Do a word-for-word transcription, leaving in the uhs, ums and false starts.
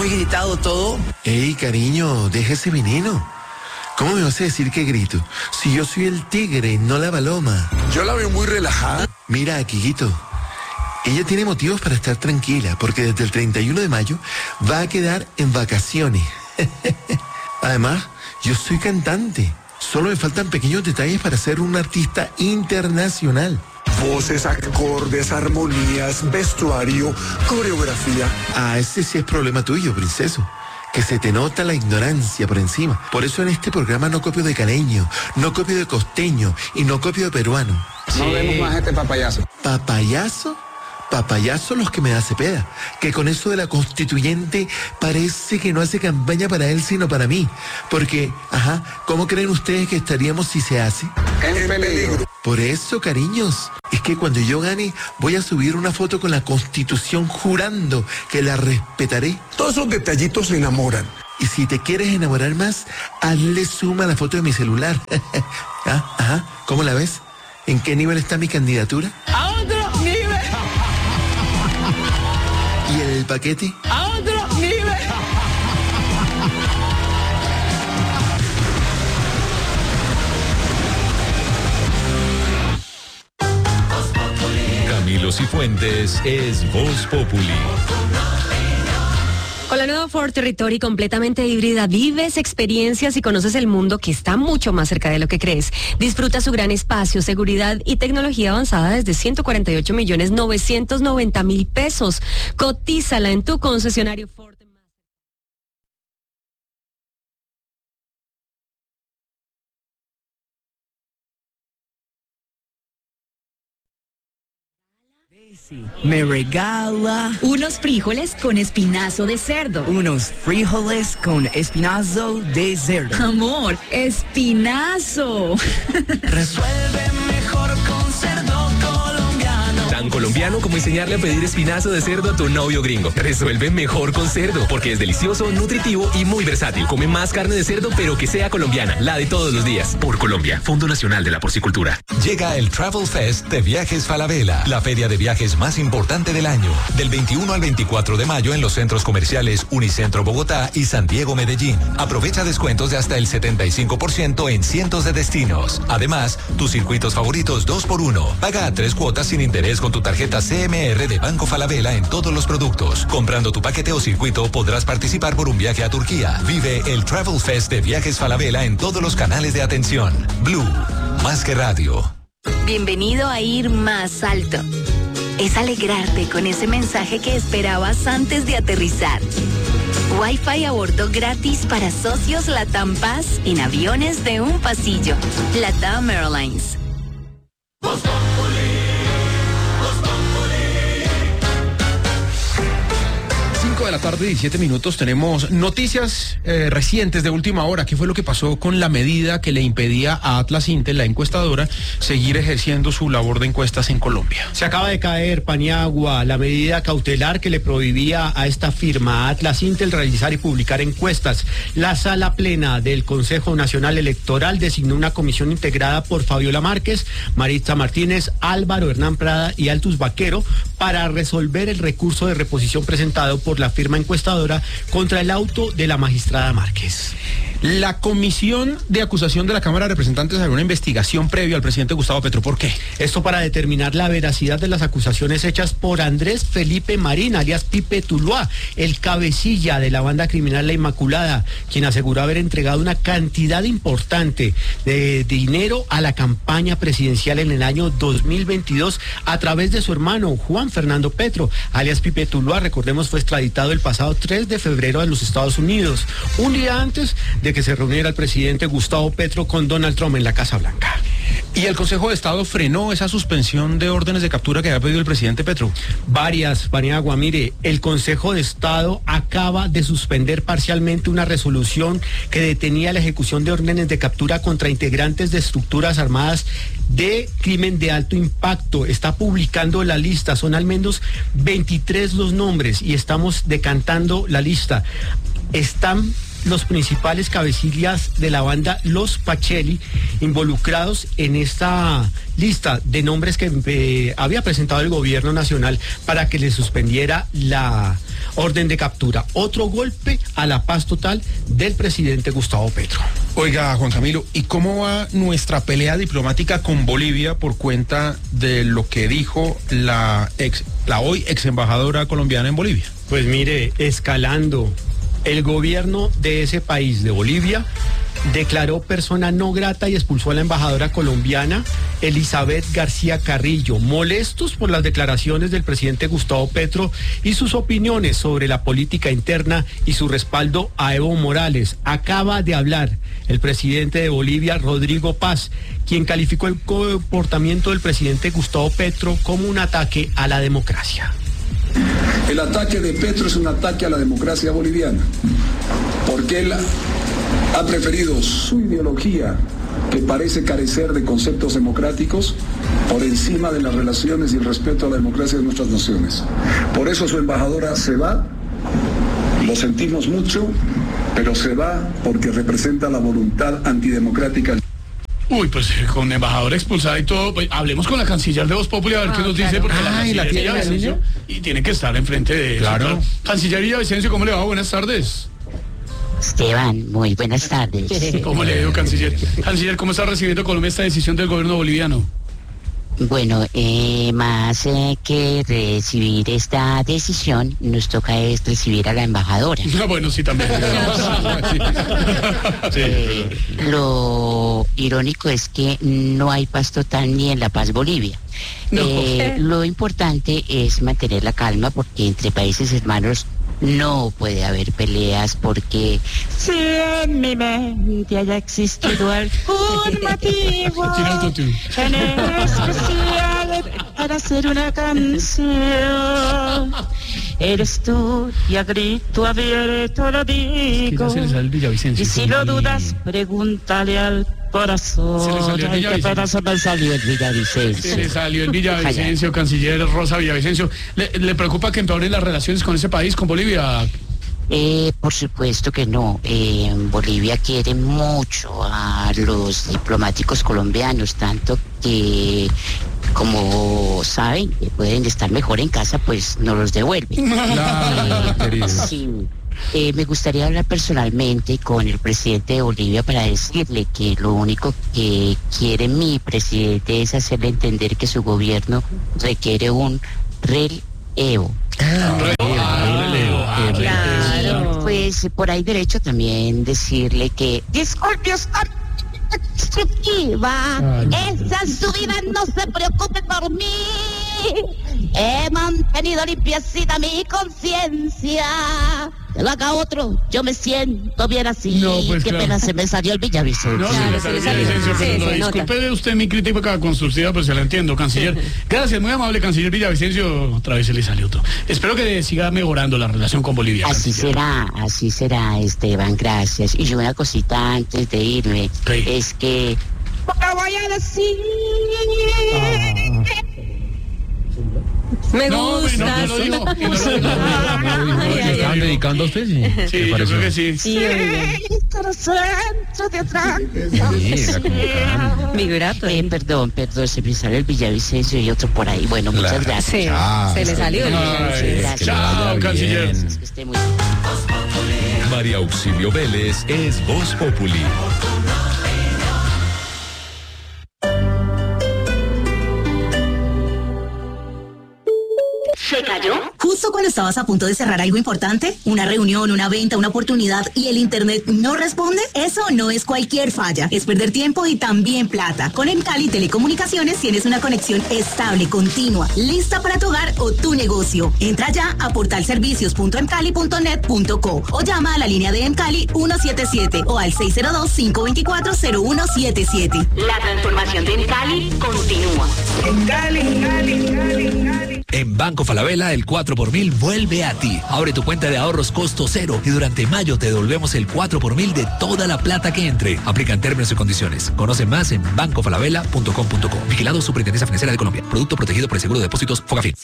gritado todo. Ey, cariño, deja ese veneno. ¿Cómo me vas a decir que grito? Si yo soy el tigre, no la paloma. Yo la veo muy relajada. Mira, Quiquito, ella tiene motivos para estar tranquila, porque desde el treinta y uno de mayo va a quedar en vacaciones. Además, yo soy cantante. Solo me faltan pequeños detalles para ser un artista internacional. Voces, acordes, armonías, vestuario, coreografía. Ah, ese sí es problema tuyo, princeso. Que se te nota la ignorancia por encima. Por eso en este programa no copio de caleño, no copio de costeño y no copio de peruano. Sí. No vemos más este papayazo. ¿Papayazo? Papayazo los que me da Cepeda, que con eso de la constituyente parece que no hace campaña para él sino para mí. Porque, ajá, ¿cómo creen ustedes que estaríamos si se hace? En peligro. Por eso, cariños, es que cuando yo gane voy a subir una foto con la Constitución jurando que la respetaré. Todos esos detallitos se enamoran. Y si te quieres enamorar más, hazle suma a la foto de mi celular. ¿Ah? Ajá, ¿cómo la ves? ¿En qué nivel está mi candidatura? A otro nivel. ¿Y el paquete? A otro nivel. Camilo Cifuentes es Voz Populi. Con la nueva Ford Territory completamente híbrida, vives experiencias y conoces el mundo que está mucho más cerca de lo que crees. Disfruta su gran espacio, seguridad y tecnología avanzada desde ciento cuarenta y ocho millones novecientos noventa mil pesos. Cotízala en tu concesionario Ford. Me regala unos frijoles con espinazo de cerdo. unos frijoles con espinazo de cerdo. Amor, espinazo. Resuelve mejor con cerdo colombiano. Tan colombiano como enseñarle a pedir espinazo de cerdo a tu novio gringo. Resuelve mejor con cerdo, porque es delicioso, nutritivo y muy versátil. Come más carne de cerdo, pero que sea colombiana, la de todos los días. Por Colombia, Fondo Nacional de la Porcicultura. Llega el Travel Fest de Viajes Falabella, la feria de viajes más importante del año. Del veintiuno al veinticuatro de mayo en los centros comerciales Unicentro Bogotá y San Diego Medellín. Aprovecha descuentos de hasta el setenta y cinco por ciento en cientos de destinos. Además, tus circuitos favoritos dos por uno. Paga a tres cuotas sin interés con tu tarjeta C M R de Banco Falabella en todos los productos. Comprando tu paquete o circuito podrás participar por un viaje a Turquía. Vive el Travel Fest de Viajes Falabella en todos los canales de atención. Blue, más que radio. Bienvenido a Ir Más Alto. Es alegrarte con ese mensaje que esperabas antes de aterrizar. Wi-Fi a bordo gratis para socios Latam Paz en aviones de un pasillo. Latam Airlines. De la tarde, diecisiete minutos, tenemos noticias eh, recientes de última hora. ¿Qué fue lo que pasó con la medida que le impedía a Atlas Intel, la encuestadora, seguir ejerciendo su labor de encuestas en Colombia? Se acaba de caer, Paniagua, la medida cautelar que le prohibía a esta firma, a Atlas Intel, realizar y publicar encuestas. La sala plena del Consejo Nacional Electoral designó una comisión integrada por Fabiola Márquez, Maritza Martínez, Álvaro Hernán Prada y Altus Vaquero para resolver el recurso de reposición presentado por la firma encuestadora contra el auto de la magistrada Márquez. La Comisión de Acusación de la Cámara de Representantes hará una investigación previa al presidente Gustavo Petro. ¿Por qué? Esto para determinar la veracidad de las acusaciones hechas por Andrés Felipe Marín, alias Pipe Tuluá, el cabecilla de la banda criminal La Inmaculada, quien aseguró haber entregado una cantidad importante de dinero a la campaña presidencial en el año dos mil veintidós a través de su hermano Juan Fernando Petro, alias Pipe Tuluá. Recordemos, fue extraditado el pasado tres de febrero a los Estados Unidos, un día antes de que se reuniera el presidente Gustavo Petro con Donald Trump en la Casa Blanca. ¿Y el Consejo de Estado frenó esa suspensión de órdenes de captura que había pedido el presidente Petro? Varias, Paniagua. Mire, el Consejo de Estado acaba de suspender parcialmente una resolución que detenía la ejecución de órdenes de captura contra integrantes de estructuras armadas de crimen de alto impacto. Está publicando la lista, son al menos veintitrés los nombres y estamos decantando la lista. Están los principales cabecillas de la banda Los Pacelli involucrados en esta lista de nombres que eh, había presentado el gobierno nacional para que le suspendiera la orden de captura. Otro golpe a la paz total del presidente Gustavo Petro. Oiga, Juan Camilo, ¿y cómo va nuestra pelea diplomática con Bolivia por cuenta de lo que dijo la ex, la hoy ex embajadora colombiana en Bolivia? Pues mire, escalando. El gobierno de ese país, de Bolivia, declaró persona no grata y expulsó a la embajadora colombiana Elizabeth García Carrillo, molestos por las declaraciones del presidente Gustavo Petro y sus opiniones sobre la política interna y su respaldo a Evo Morales. Acaba de hablar el presidente de Bolivia, Rodrigo Paz, quien calificó el comportamiento del presidente Gustavo Petro como un ataque a la democracia. El ataque de Petro es un ataque a la democracia boliviana, porque él ha preferido su ideología, que parece carecer de conceptos democráticos, por encima de las relaciones y el respeto a la democracia de nuestras naciones. Por eso su embajadora se va, lo sentimos mucho, pero se va porque representa la voluntad antidemocrática. Uy, pues con embajadora expulsada y todo, pues hablemos con la canciller de Voz Populi a ver ah, qué nos claro. dice, porque ah, la canciller la tiene Villavicencio y tiene que estar enfrente de claro. eso. Canciller Villavicencio, ¿cómo le va? Buenas tardes. Esteban, muy buenas tardes. ¿Cómo le digo, canciller? Canciller, ¿cómo está recibiendo Colombia esta decisión del gobierno boliviano? Bueno, eh, más eh, que recibir esta decisión, nos toca es recibir a la embajadora. Ah, bueno, sí, también. sí. Eh, lo irónico es que no hay paz total ni en La Paz, Bolivia. No. Eh, lo importante es mantener la calma, porque entre países hermanos no puede haber peleas, porque si en mi mente haya existido algún motivo en especial para hacer una canción, eres tú, y a grito abierto lo digo. Y si lo dudas, pregúntale al corazón. Se le salió el Ay, qué pedazo me salió el Villavicencio. Se le salió el Villavicencio, canciller Rosa Villavicencio. ¿Le, ¿Le preocupa que empeoren las relaciones con ese país, con Bolivia? Eh, por supuesto que no. Eh, Bolivia quiere mucho a los diplomáticos colombianos, tanto que, como saben que pueden estar mejor en casa, pues no los devuelven. Claro, eh, sí. Eh, me gustaría hablar personalmente con el presidente de Bolivia para decirle que lo único que quiere mi presidente es hacerle entender que su gobierno requiere un relevo. Ah, relevo, ah, claro. Pues por ahí derecho también decirle que disculpe usted destructiva, esa es su vida, no se preocupe por mí. He mantenido limpiecita mi conciencia. Que lo haga otro, yo me siento bien así. No, pues Qué claro. pena, se me salió el Villavicencio. No, Claro, se le se salió le el salió. Villavicencio, Sí, pero se disculpe nota. de usted mi crítica constructiva, pero se la entiendo, canciller. Gracias, muy amable, canciller Villavicencio. Otra vez se le salió otro. Espero que siga mejorando la relación con Bolivia. Así canciller. será, así será, Esteban, gracias. Y una cosita antes de irme, ¿Qué? es que... Te voy a decir... Me No, gusta. no, no lo digo. sí. que no lo digo. Ay, ay, ¿Estaban ay. dedicando a usted? Sí, Sí, yo creo que sí. Sí, oiga. Vibrato. Eh, perdón, perdón, se me sale el Villavicencio y otro por ahí. Bueno, muchas Claro. gracias. Sí, Ah, se le salió el Ay, Villavicencio. Gracias. Chao, canciller. Que esté muy María Auxilio Vélez es Voz Populi. ¿Se cayó? Justo cuando estabas a punto de cerrar algo importante, una reunión, una venta, una oportunidad y el internet no responde, eso no es cualquier falla, es perder tiempo y también plata. Con Emcali Telecomunicaciones tienes una conexión estable, continua, lista para tu hogar o tu negocio. Entra ya a portal servicios punto emcali punto net punto co o llama a la línea de Emcali ciento setenta y siete o al seis cero dos, cinco dos cuatro, cero uno siete siete. La transformación de Emcali continúa. Cali, Cali, Cali, Cali. En Banco Falabella, el cuatro por mil vuelve a ti. Abre tu cuenta de ahorros costo cero y durante mayo te devolvemos el cuatro por mil de toda la plata que entre. Aplican términos y condiciones. Conoce más en banco falabella punto com punto co. Vigilado Superintendencia Financiera de Colombia. Producto protegido por el Seguro de Depósitos Fogafín.